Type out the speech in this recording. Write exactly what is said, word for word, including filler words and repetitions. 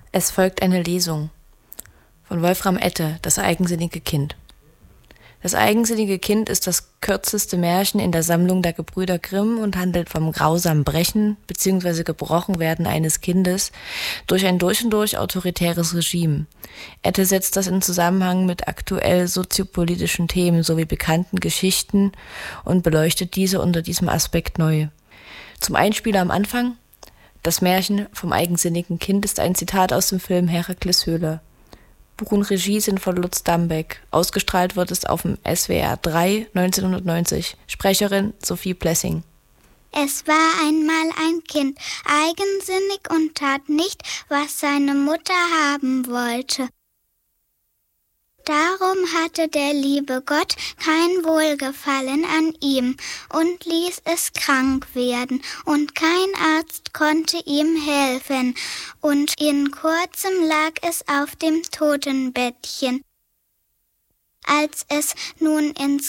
Es folgt eine Lesung von Wolfram Ette, Das eigensinnige Kind. Das eigensinnige Kind ist das kürzeste Märchen in der Sammlung der Gebrüder Grimm und handelt vom grausamen Brechen bzw. Gebrochenwerden eines Kindes durch ein durch und durch autoritäres Regime. Ette setzt das in Zusammenhang mit aktuell soziopolitischen Themen sowie bekannten Geschichten und beleuchtet diese unter diesem Aspekt neu. Zum Einspieler am Anfang: Das Märchen vom eigensinnigen Kind ist ein Zitat aus dem Film Herakles Höhle. Buch und Regie sind von Lutz Dambeck. Ausgestrahlt wird es auf dem S W R drei neunzehnhundertneunzig. Sprecherin Sophie Plessing. Es war einmal ein Kind, eigensinnig und tat nicht, was seine Mutter haben wollte. Darum hatte der liebe Gott kein Wohlgefallen an ihm und ließ es krank werden, und kein Arzt konnte ihm helfen, und in kurzem lag es auf dem Totenbettchen. Als es nun ins